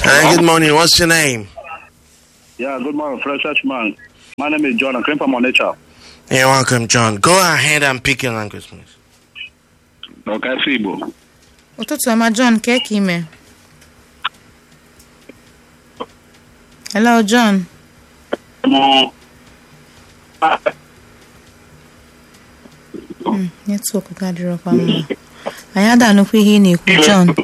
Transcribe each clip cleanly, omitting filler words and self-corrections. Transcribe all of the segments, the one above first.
Good morning. What's your name? Yeah, good morning, Fresh Man. My name is John. I came from Onitsha. You're welcome, John. Go ahead and pick your language, please. Okay, Fibo. Ụtụtụ ọma John ka ị mee? Hello John. Network ka dịrọkwa mma. Anyị adanụkwa ihe ị na-ekwu John.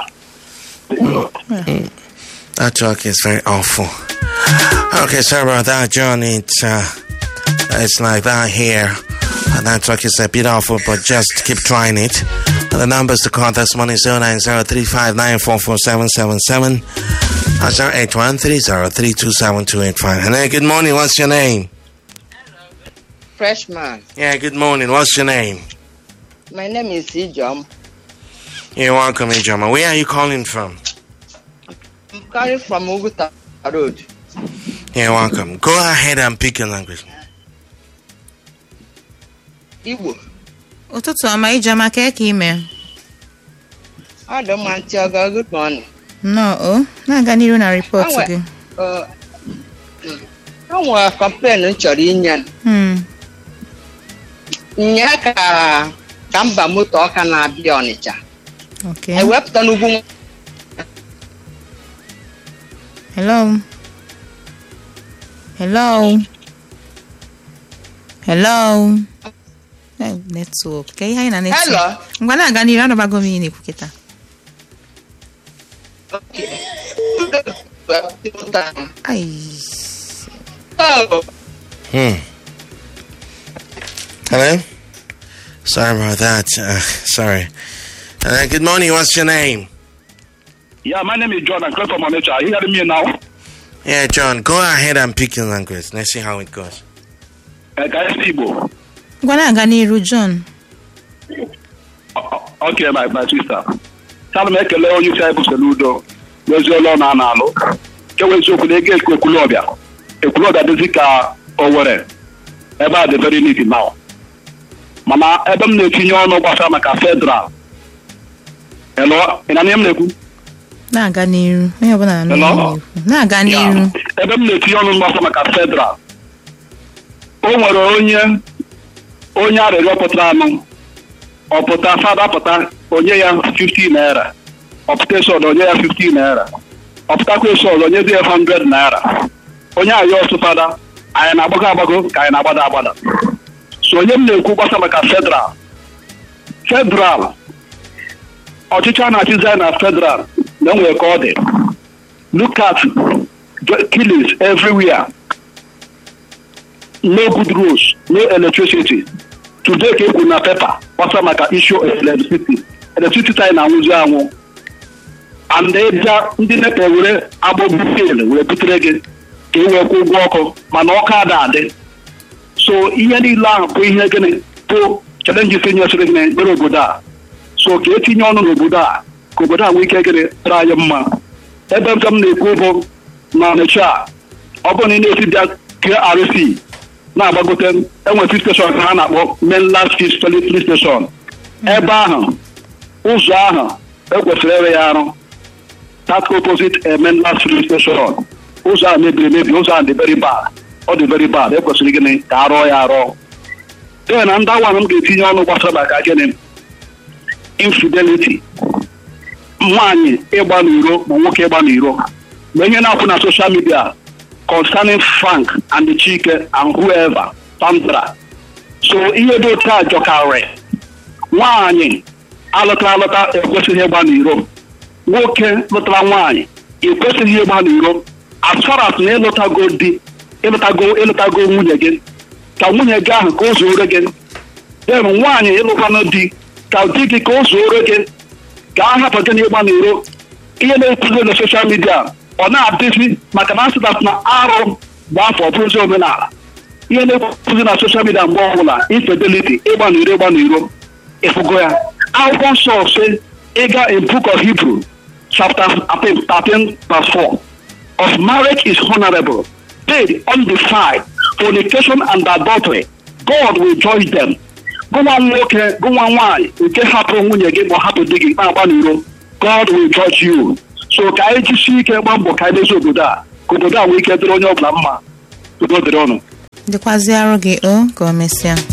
That talk is very awful. Okay, sorry about that, John. It's like that here. That talk is a bit awful, but just keep trying it. The numbers to call this morning is 09035944777 or 08130327285. Hello, good morning. What's your name? Freshman. Yeah, good morning. What's your name? My name is Ijom. You're welcome, Ijoma. Where are you calling from? I'm calling from Uguta Road. You're welcome. Go ahead and pick your language. Igbo. Ụtụtụ ọma Ijoma ka ị mee? I don't want to go. Good morning. No, na-aga n'iru na report gị. I want to complain nchọrọ inye. Nye ka mba moto ọka na-abịa Ọnịcha. Okay. Ewepụta n'ugwu. Hello. Network. Ka ihe anyị na network. Hello. Ngwa na-aga n'iru anọbago m ihe na-ekwu kịta. Oh. Hello? Sorry about that. Sorry. Good morning. What's your name? Yeah, my name is John. I came from Onitsha. Are you hearing me now? Yeah, John. Go ahead and pick your language. Let's see how it goes. Okay, Fibo. Ngwa na-aga n'iru John. Okay, my sister. Tell me, ekele onye isi anyị bụ Soludo. N'ezi ụlọ na-alụ. Kewe eziokwu na ego Ekwulọbịa. Ekwulọbịa dịzi ka Owerri. Ebe a dị very neat now. Mana ebe m na-etinye ọnụ gbasara maka federal. Hello, ị na-anụ m na-ekwu? Na-aga n'iru. Onye ọbụla na-ekwu. Na-aga n'iru. Ebe m na-etinye ọnụ gbasara maka federal. O nwere onye arịrịọ pụtara anụ. Ọ pụta fada pụta onye ya 50 naira. Ọ pụta esọd onye ya 50 naira. Ọ pụtakwa esọd onye dị 100 naira. Onye ayọ ọsụ fada anyị na-agbago ka anyị na-agbada. So onye m na-ekwu gbasa maka federal ọchịchị a na-achịzi na federal na enwere ka ọ dị. Look at killings everywhere. No good roads, no electricity. Today ka ekwu na paper gbasa maka issue electricity anyị na-anwụzi anwụ. And ndị nepa were agbọgbu fail were butere gị ka e wee kwụ ụgwọ ọkụ mana ọkụ adị. So ihe niile ahụ bụ ihe gịnị bụ challenges nyesịrị gị n'ekpere obodo a. So ka etinye ọnụ n'obodo a ka obodo a nwee ike gịnị tara anyị mma. Ebe nke m na-ekwu bụ na Ọnịcha ọ bụrụ na ị na-esi bịa KRC na-agbagote enwe fish station ka ha na-akpọ Mainland Fish Filling Station. Ebe ahụ ụzọ ahụ ekwesịrị ere ya arụ. That opposite Mainland Filling Station. Ụzọ ahụ mebiri emebi, ụzọ ahụ dị very bad. Ọ dị very bad. Ekwesịrị gịnị ka arụọ ya arụọ. Ee na ndị awa m ga-etinye ọnụ gbasara maka gịnị infidelity. Nwaanyị ịgba n'iro ma nwoke ịgba n'iro. Ma ihe na-akwụ na social media concerning Frank and Chike and whoever, Sandra. So ihe dị otu a jọkarị. Nwaanyị alọta ekwesịghị ịgba n'iro. Nwoke lụtara nwaanyị ekwesịghị ịgba n'iro. As far as na ịlụtago di ịlụtago nwunye gị ka nwunye gị ahụ ka o zuore gị. Then nwaanyị ịlụkwanụ di ka di gị ka o zuore gị ka a hapụ gị n'ịgba n'iro. Ihe na-ekwuzi na social media ọ na-adịzi maka na asị na arụ bụ afọ bụrụzi omenala. Ihe na-ekwuzi na social media mgbe ọbụla infidelity ịgba n'iro ịfụgo ya. Akwụkwọ nsọ sị ịga in book of Hebrew chapter 13 verse 4 of marriage is honorable, paid undefiled, fornication and adultery. God will judge them. Go nwa nwoke go nwa nwaanyị nke hapụrụ nwunye gị ma hapụ di gị na-agba n'iro. God will judge you. so ka anyị jisie ike gba mbọ ka anyị mezi obodo a ka obodo a nwee ike dịrị onye ọbụla mma. Udo dịrị ọnụ. dịkwazị arụ gị o ka o mesịa.